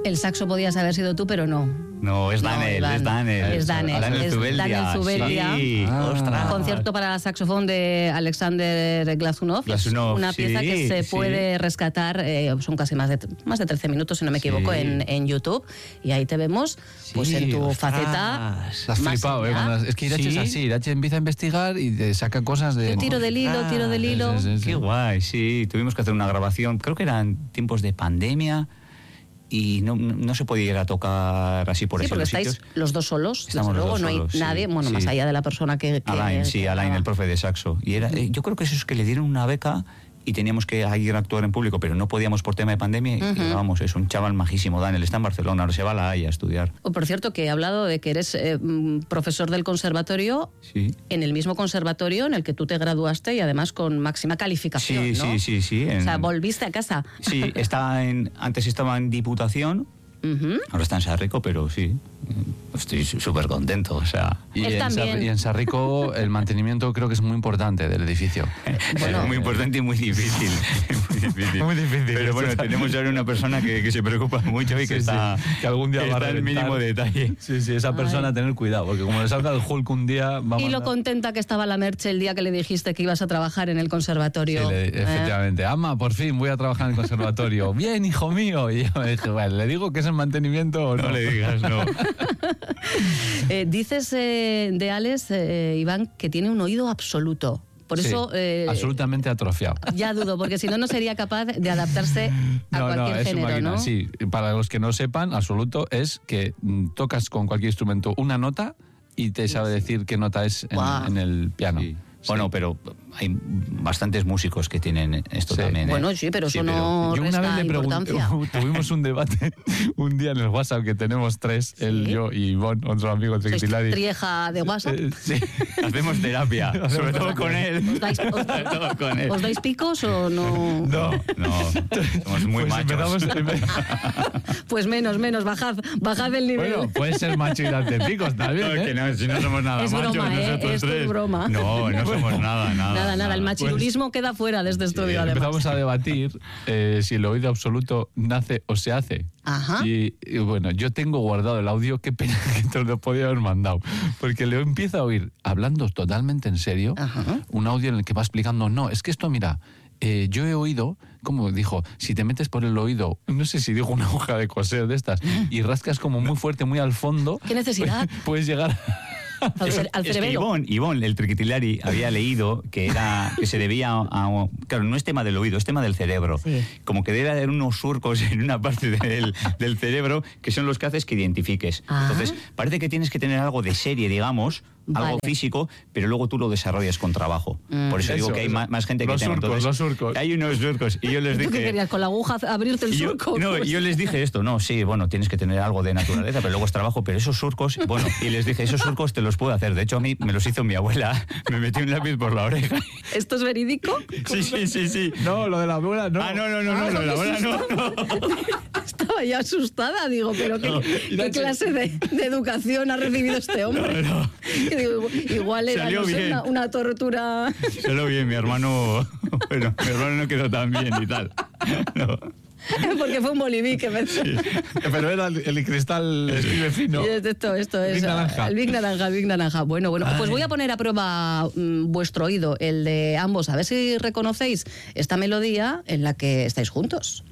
El saxo podías haber sido tú, pero no. No, es Daniel. Es Daniel Zubeldia. Sí. Ostras. Concierto para saxofón de Alexander Glazunov. Una pieza que se puede rescatar, son casi más de 13 minutos, si no me equivoco, en YouTube. Y ahí te vemos, pues en tu faceta. Has flipado, es que Irache es así. Irache empieza a investigar y te saca cosas de... Tiro del hilo. Sí. Qué guay, sí. Tuvimos que hacer una grabación, creo que eran tiempos de pandemia. Y no se podía ir a tocar así por esos sitios. Sí, porque estáis los dos solos, desde luego, no hay nadie, más allá de la persona que Alain, el profe de saxo. Y yo creo que eso es que le dieron una beca y teníamos que ir a actuar en público, pero no podíamos por tema de pandemia. Y vamos, es un chaval majísimo, Daniel, está en Barcelona, ahora se va a La Haya a estudiar. Por cierto, que he hablado de que eres profesor del conservatorio, en el mismo conservatorio en el que tú te graduaste y además con máxima calificación, ¿no? Sí. O sea, volviste a casa. Sí, antes estaba en Diputación. Ahora está en Sarrico, pero sí, estoy súper contento, o sea... Y en Sarrico el mantenimiento creo que es muy importante del edificio. Bueno, muy importante y muy difícil. Muy difícil. Pero bueno, tenemos ahora una persona que se preocupa mucho y que está... Que algún día va a reventar. El mínimo detalle. Sí, esa persona tener cuidado, porque como le salga el Hulk un día... Y lo contenta que estaba la Merche el día que le dijiste que ibas a trabajar en el conservatorio. Sí, efectivamente. Ama, por fin voy a trabajar en el conservatorio. Bien, hijo mío. Y yo me dije, bueno, le digo que es el mantenimiento o no. No le digas, no. Dices de Alex, Iván, que tiene un oído absoluto. Por eso... absolutamente atrofiado. Ya dudo, porque si no, no sería capaz de adaptarse a cualquier género, máquina, ¿no? Sí, para los que no sepan, absoluto es que tocas con cualquier instrumento una nota y te sabe decir qué nota es en el piano. Sí. Bueno, pero hay bastantes músicos que tienen esto también. Bueno, sí, pero eso no yo resta una vez le pregunté, tuvimos un debate un día en el WhatsApp que tenemos tres, él, yo y Ivonne, otro amigo de Triquilari. ¿Trieja de WhatsApp? Sí, hacemos terapia, sobre todo con él. ¿Os dais picos o no? No, somos muy machos. Pues menos, bajad el nivel. Bueno, puede ser macho y darte picos también, que no, si no somos nada machos nosotros esto tres. Es broma. No somos nada. El machirulismo queda fuera de este estudio, además. Empezamos a debatir si el oído absoluto nace o se hace. Ajá. Y bueno, yo tengo guardado el audio, qué pena que te lo podía haber mandado, porque le empiezo a oír, hablando totalmente en serio, un audio en el que va explicando, no, es que esto, mira, yo he oído, como dijo, si te metes por el oído, no sé si dijo una aguja de coser de estas, y rascas como muy fuerte, muy al fondo... ¿Qué necesidad? Puedes llegar... al cerebelo. Es que Ivonne, el Triquetilari, había leído que se debía a... Claro, no es tema del oído, es tema del cerebro. Sí. Como que debe haber unos surcos en una parte del cerebro que son los que haces que identifiques. Entonces, parece que tienes que tener algo de serie, digamos, algo físico, pero luego tú lo desarrollas con trabajo. Por eso digo que hay más gente que tiene. Los surcos. Hay unos surcos. Y yo les dije... ¿Tú qué querías, con la aguja abrirte el surco? Yo les dije esto. No, sí, bueno, tienes que tener algo de naturaleza, pero luego es trabajo. Pero esos surcos, bueno, y les dije, esos surcos te los puedo hacer. De hecho, a mí me los hizo mi abuela. Me metió un lápiz por la oreja. ¿Esto es verídico? Sí. No, lo de la abuela no. No, lo de la abuela no. Estaba ya asustada, digo, pero ¿qué clase de educación ha recibido este hombre? No. Digo, igual era una tortura. Salió bien, mi hermano. Bueno, mi hermano no quedó tan bien y tal. No. Porque fue un boliví que me... Sí. Pero era el cristal escribe fino. Esto es el Big Naranja. Bueno, pues voy a poner a prueba vuestro oído, el de ambos, a ver si reconocéis esta melodía en la que estáis juntos.